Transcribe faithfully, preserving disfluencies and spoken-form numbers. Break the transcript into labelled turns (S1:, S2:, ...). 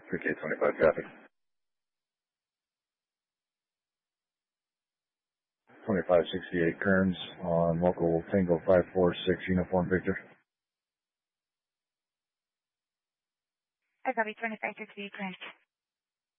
S1: three K twenty-five traffic. twenty-five sixty-eight Kearns on local Tango five four six Uniform Victor.
S2: I copy twenty-five sixty-eight Kearns.